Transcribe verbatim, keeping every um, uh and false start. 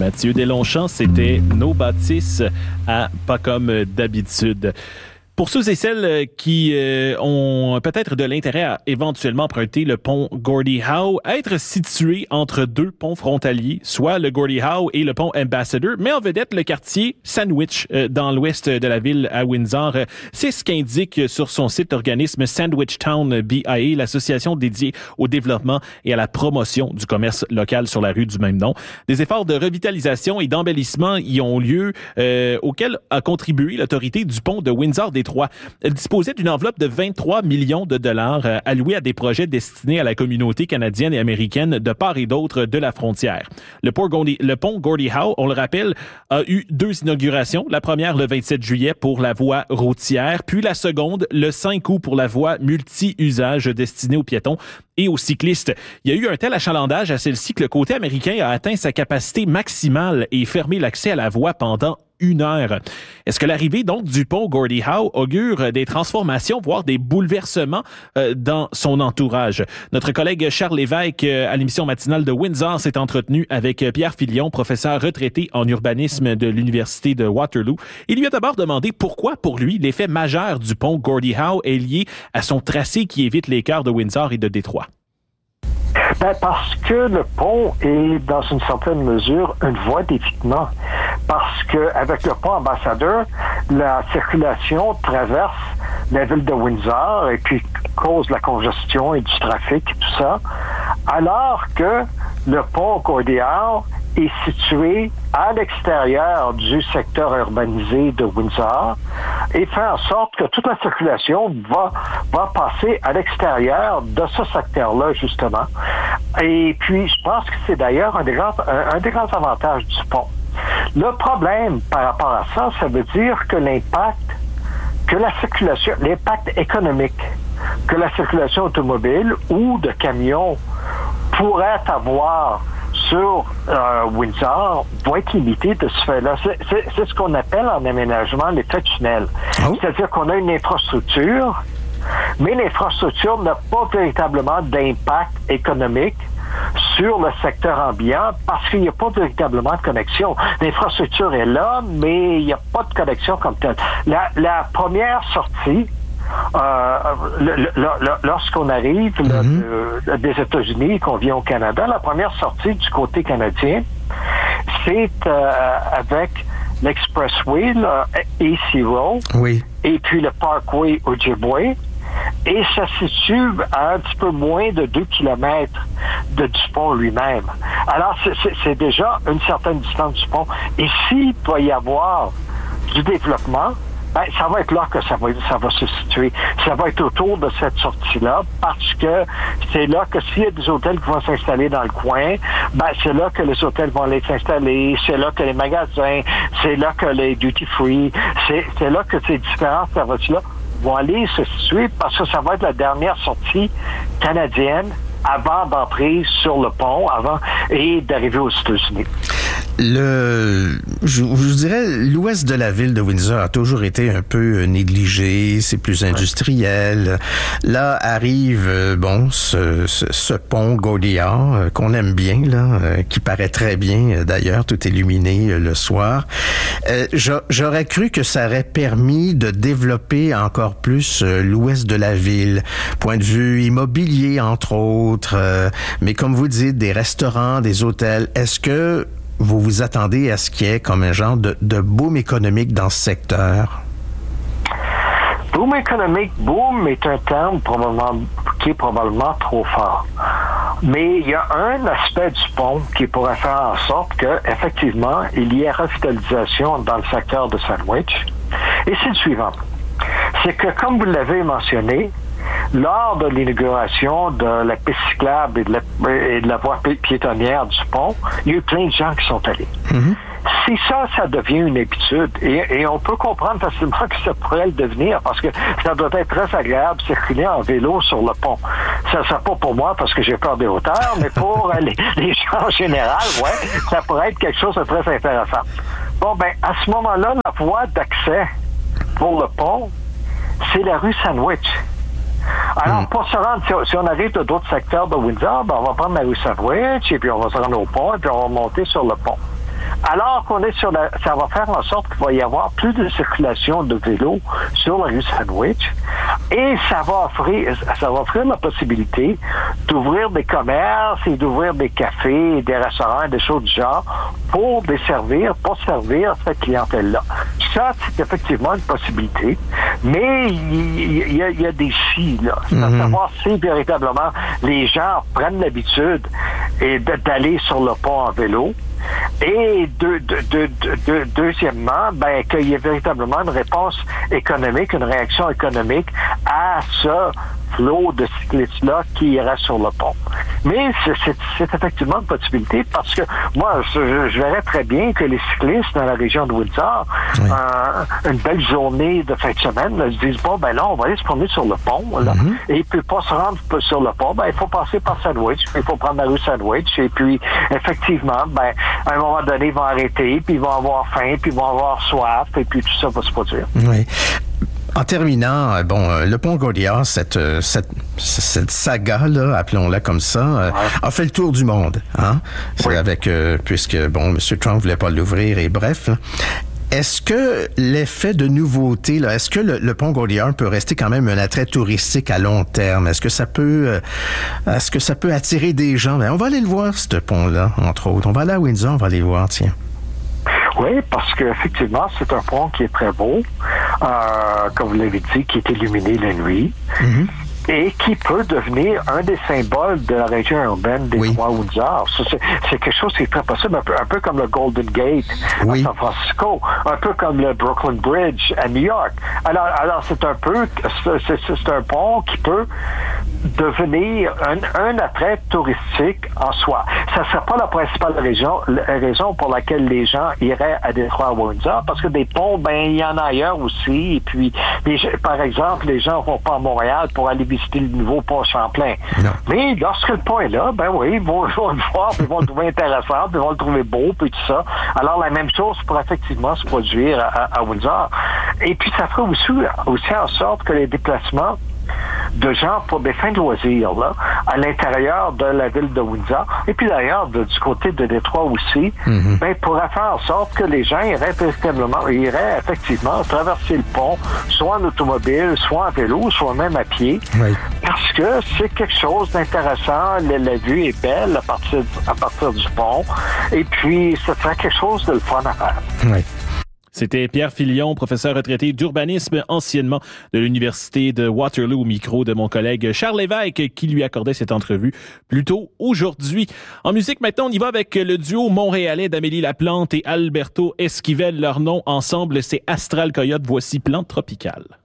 Mathieu Deslongchamps, c'était nos bâtisses à Pas comme d'habitude. Pour ceux et celles qui euh, ont peut-être de l'intérêt à éventuellement emprunter le pont Gordie Howe, être situé entre deux ponts frontaliers, soit le Gordie Howe et le pont Ambassador, met en vedette le quartier Sandwich euh, dans l'ouest de la ville à Windsor. C'est ce qu'indique sur son site l'organisme Sandwich Town B I A, l'association dédiée au développement et à la promotion du commerce local sur la rue du même nom. Des efforts de revitalisation et d'embellissement y ont lieu, euh, auxquels a contribué l'autorité du pont de Windsor-Détroit. Elle disposait d'une enveloppe de vingt-trois millions de dollars euh, alloués à des projets destinés à la communauté canadienne et américaine de part et d'autre de la frontière. Le pont Gordie, le pont Gordie Howe, on le rappelle, a eu deux inaugurations. La première le vingt-sept juillet pour la voie routière, puis la seconde le cinq août pour la voie multi-usage destinée aux piétons et aux cyclistes. Il y a eu un tel achalandage à celle-ci que le côté américain a atteint sa capacité maximale et fermé l'accès à la voie pendant une heure. Est-ce que l'arrivée donc du pont Gordie Howe augure des transformations, voire des bouleversements euh, dans son entourage? Notre collègue Charles Lévesque, euh, à l'émission matinale de Windsor, s'est entretenu avec Pierre Filion, professeur retraité en urbanisme de l'Université de Waterloo. Il lui a d'abord demandé pourquoi, pour lui, l'effet majeur du pont Gordie Howe est lié à son tracé qui évite l'écart de Windsor et de Détroit. Ben parce que le pont est, dans une certaine mesure, une voie d'évitement. Parce que avec le pont Ambassador, la circulation traverse la ville de Windsor et puis cause la congestion et du trafic et tout ça, alors que le pont Gordie Howe est situé à l'extérieur du secteur urbanisé de Windsor et fait en sorte que toute la circulation va, va passer à l'extérieur de ce secteur-là, justement. Et puis, je pense que c'est d'ailleurs un des grands, un, un des grands avantages du pont. Le problème par rapport à ça, ça veut dire que l'impact, que la circulation, l'impact économique que la circulation automobile ou de camions pourrait avoir sur euh, Windsor va être limité de ce fait-là. C'est, c'est, c'est ce qu'on appelle en aménagement l'effet tunnel. Oh. C'est-à-dire qu'on a une infrastructure, mais l'infrastructure n'a pas véritablement d'impact économique sur le secteur ambiant parce qu'il n'y a pas véritablement de connexion. L'infrastructure est là, mais il n'y a pas de connexion comme telle. La, la première sortie, Euh, le, le, le, lorsqu'on arrive mm-hmm. là, de, des États-Unis et qu'on vient au Canada, la première sortie du côté canadien, c'est euh, avec l'Expressway, là, A C Row, oui. et puis le Parkway Ojibwe, et ça se situe à un petit peu moins de deux kilomètres de, du pont lui-même. Alors, c'est, c'est, c'est déjà une certaine distance du pont. Et s'il peut y avoir du développement, ben, ça va être là que ça va, ça va se situer. Ça va être autour de cette sortie-là parce que c'est là que s'il y a des hôtels qui vont s'installer dans le coin, ben, c'est là que les hôtels vont aller s'installer, c'est là que les magasins, c'est là que les duty-free, c'est, c'est là que ces différents services-là vont aller se situer parce que ça va être la dernière sortie canadienne avant d'entrer sur le pont, avant et d'arriver aux États-Unis. Le, je, je dirais, l'ouest de la ville de Windsor a toujours été un peu négligé, c'est plus industriel. Là arrive, bon, ce, ce, ce pont Gordie Howe, qu'on aime bien, là, qui paraît très bien, d'ailleurs, tout illuminé le soir. Euh, j'aurais cru que ça aurait permis de développer encore plus l'ouest de la ville, point de vue immobilier, entre autres, euh, mais comme vous dites, des restaurants, des hôtels. Est-ce que vous vous attendez à ce qu'il y ait comme un genre de, de boom économique dans ce secteur? Boom économique, boom est un terme probablement, qui est probablement trop fort. Mais il y a un aspect du pont qui pourrait faire en sorte qu'effectivement, il y ait revitalisation dans le secteur de Sandwich. Et c'est le suivant. C'est que, comme vous l'avez mentionné, lors de l'inauguration de la piste cyclable et de la, et de la voie piétonnière du pont, il y a eu plein de gens qui sont allés. Mm-hmm. Si ça, ça devient une habitude, et, et on peut comprendre facilement que ça pourrait le devenir, parce que ça doit être très agréable de circuler en vélo sur le pont. Ça ne sera pas pour moi parce que j'ai peur des hauteurs, mais pour les, les gens en général, ouais, ça pourrait être quelque chose de très intéressant. Bon, ben, à ce moment-là, la voie d'accès pour le pont, c'est la rue Sandwich. Alors, mm. pour se rendre, si, si on arrive de d'autres secteurs de Windsor, ben, on va prendre la rue Sandwich, et puis on va se rendre au pont, et puis on va monter sur le pont. Alors qu'on est sur la, ça va faire en sorte qu'il va y avoir plus de circulation de vélos sur la rue Sandwich et ça va offrir, ça va offrir la possibilité d'ouvrir des commerces et d'ouvrir des cafés, des restaurants, des choses du genre pour desservir, pour servir cette clientèle-là. Ça, c'est effectivement une possibilité, mais il y, y, y a des si, là. C'est mm-hmm. à savoir si véritablement les gens prennent l'habitude et d'aller sur le pont en vélo. Et deux, deux, deux, deux, deuxièmement, ben, qu'il y ait véritablement une réponse économique, une réaction économique à ce flot de cyclistes-là qui iraient sur le pont. Mais c'est, c'est, c'est effectivement une possibilité parce que moi, je, je verrais très bien que les cyclistes dans la région de Windsor, oui. euh, une belle journée de fin de semaine, là, se disent, bon, ben là, on va aller se promener sur le pont, là, mm-hmm. et puis pas se rendre sur le pont, ben il faut passer par Sandwich, il faut prendre la rue Sandwich, et puis, effectivement, ben, à un moment donné, ils vont arrêter, puis ils vont avoir faim, puis ils vont avoir soif, et puis tout ça va se produire. Oui. En terminant, bon, le pont Gaudiard, cette, cette, cette saga-là, appelons-la comme ça, ouais. a fait le tour du monde, hein? C'est oui. avec, euh, puisque, bon, M. Trump voulait pas l'ouvrir et bref, là. Est-ce que l'effet de nouveauté, là, est-ce que le, le pont Gaudiard peut rester quand même un attrait touristique à long terme? Est-ce que ça peut, euh, est-ce que ça peut attirer des gens? Ben, on va aller le voir, ce pont-là, entre autres. On va aller à Windsor, on va aller le voir, tiens. Oui, parce qu'effectivement, c'est un pont qui est très beau, euh, comme vous l'avez dit, qui est illuminé la nuit. Mm-hmm. Et qui peut devenir un des symboles de la région urbaine des oui. Trois-Windsor. Ça, c'est, c'est quelque chose qui est très possible, un peu, un peu comme le Golden Gate oui. à San Francisco, un peu comme le Brooklyn Bridge à New York. Alors, alors c'est un peu, c'est, c'est, c'est un pont qui peut devenir un, un attrait touristique en soi. Ça ne serait pas la principale raison, la raison pour laquelle les gens iraient à Détroit-Windsor, parce que des ponts, ben, il y en a ailleurs aussi. Et puis, les, par exemple, les gens ne vont pas à Montréal pour aller visiter le nouveau pont Champlain. Non. Mais lorsque le pont est là, ben oui, ils vont, ils vont le voir, puis ils vont le trouver intéressant, puis ils vont le trouver beau, puis tout ça. Alors, la même chose pourrait effectivement se produire à, à Windsor. Et puis, ça ferait aussi, aussi en sorte que les déplacements de gens pour des fins de loisirs là, à l'intérieur de la ville de Windsor, et puis d'ailleurs de, du côté de Détroit aussi, mm-hmm. ben, pourrait faire en sorte que les gens iraient véritablement, iraient effectivement traverser le pont, soit en automobile, soit en vélo, soit même à pied, oui. parce que c'est quelque chose d'intéressant, la, la vue est belle à partir, à partir du pont, et puis ça serait quelque chose de le fun à faire. Oui. C'était Pierre Filion, professeur retraité d'urbanisme anciennement de l'Université de Waterloo, au micro de mon collègue Charles Lévesque qui lui accordait cette entrevue plus tôt aujourd'hui. En musique, maintenant, on y va avec le duo montréalais d'Amélie Laplante et Alberto Esquivel. Leur nom ensemble, c'est Astral Coyote. Voici Plante Tropicale.